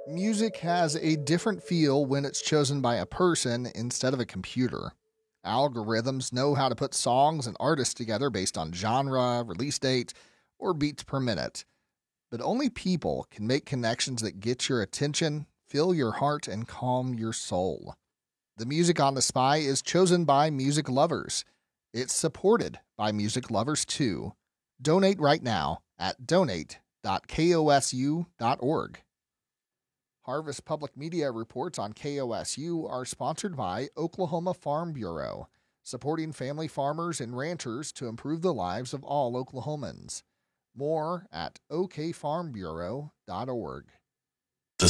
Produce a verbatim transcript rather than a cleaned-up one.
Music has a different feel when it's chosen by a person instead of a computer. Algorithms know how to put songs and artists together based on genre, release date, or beats per minute. But only people can make connections that get your attention, fill your heart, and calm your soul. The music on The Spy is chosen by music lovers. It's supported by music lovers too. Donate right now at donate dot kosu dot org. Harvest Public Media reports on K O S U are sponsored by Oklahoma Farm Bureau, supporting family farmers and ranchers to improve the lives of all Oklahomans. More at o k farm bureau dot org.